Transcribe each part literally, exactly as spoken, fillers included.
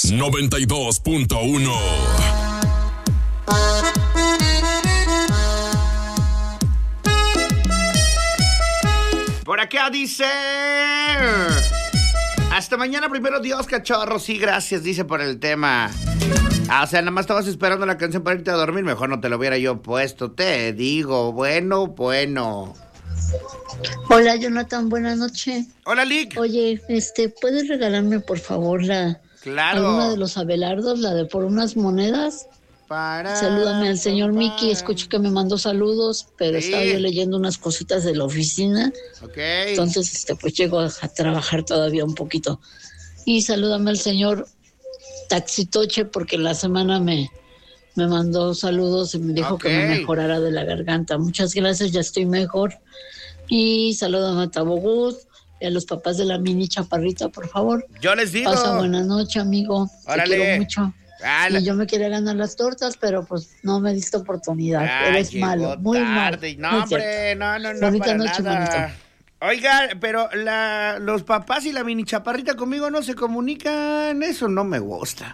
noventa y dos punto uno. Por acá dice... Hasta mañana, primero Dios, cachorro. Sí, gracias, dice por el tema. Ah, o sea, nada más estabas esperando la canción para irte a dormir. Mejor no te lo hubiera yo puesto, te digo. Bueno, bueno. Hola, Jonathan, buenas noches. Hola, Lick. Oye, este, ¿puedes regalarme, por favor, la... Claro. alguna de los Abelardos, la de por unas monedas? Para... Salúdame al señor para... Miki, escucho que me mandó saludos, pero Sí. estaba yo leyendo unas cositas de la oficina. Ok. Entonces, este, pues llego a, a trabajar todavía un poquito. Y salúdame al señor Taxitoche, porque la semana me, me mandó saludos y me dijo Ok. que me mejorara de la garganta. Muchas gracias, ya estoy mejor. Y salúdame a Tabogut y a los papás de la mini chaparrita, por favor. Yo les digo. Pasa buena noche, amigo. Órale. Te quiero mucho. Ah, la- Y yo me quería ganar las tortas, pero pues no me diste oportunidad. Ah, Eres llegó malo, muy tarde. malo. No, es cierto. hombre, no, no, no, Bonita para noche, nada. manito. Oiga, pero la, los papás y la mini chaparrita conmigo no se comunican. Eso no me gusta.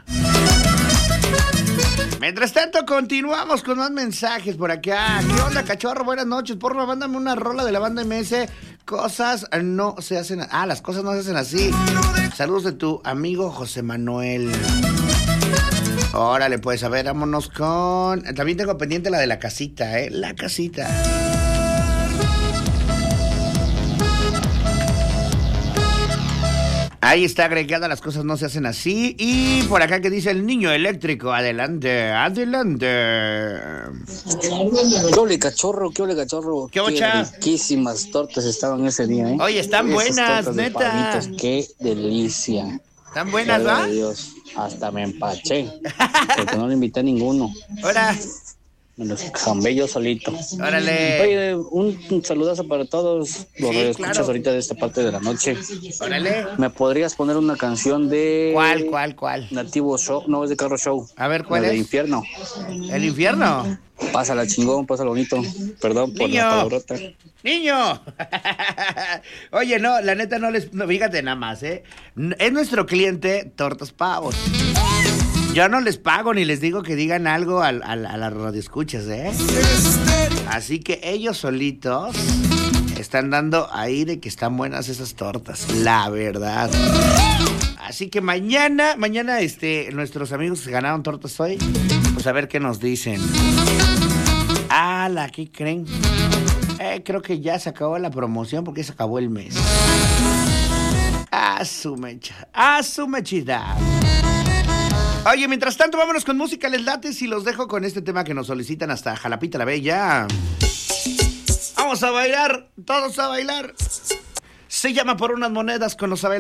Mientras tanto, continuamos con más mensajes por acá. ¿Qué onda, cachorro? Buenas noches. Porfa, mándame una rola de la banda M S. Cosas no se hacen... Ah, las cosas no se hacen así. Saludos de tu amigo José Manuel. Órale, pues, a ver, vámonos con... También tengo pendiente la de la casita, ¿eh? La casita. Ahí está agregada, las cosas no se hacen así. Y por acá que dice el niño eléctrico. Adelante, adelante. ¿Qué ole, cachorro? ¿Qué ole, cachorro? ¿Qué ocha? riquísimas tortas estaban ese día, ¿eh? Oye, están Esas buenas, tortas de neta. pavitos, qué delicia. Están buenas, Valga ¿va? de Dios, hasta me empaché. Porque no le invité a ninguno. Ahora, Me los jambé yo solito. órale. Oye, un, un saludazo para todos los Sí, que escuchas claro. ahorita de esta parte de la noche. Órale. ¿Me podrías poner una canción de... ¿Cuál, cuál, cuál? Nativo Show? No, es de Carro Show. A ver, ¿cuál La de es? Infierno. ¿El infierno? Pásala chingón, pásala bonito. Perdón por Niño. la palabrota. ¡Niño! Oye, no, la neta no les... No, fíjate nada más, ¿eh? N- Es nuestro cliente Tortas Pavos. Yo no les pago ni les digo que digan algo al, al, a las radioescuchas, ¿eh? Así que ellos solitos están dando ahí de que están buenas esas tortas, la verdad. Así que mañana, mañana, este, nuestros amigos que ganaron tortas hoy, pues a ver qué nos dicen. Ah, la que creen. Eh, creo que ya se acabó la promoción porque se acabó el mes. A su mecha, a su mechida. Oye, mientras tanto, vámonos con música, les lates y los dejo con este tema que nos solicitan hasta Jalapita la Bella. Vamos a bailar, todos a bailar. Se llama Por unas monedas con los Abel.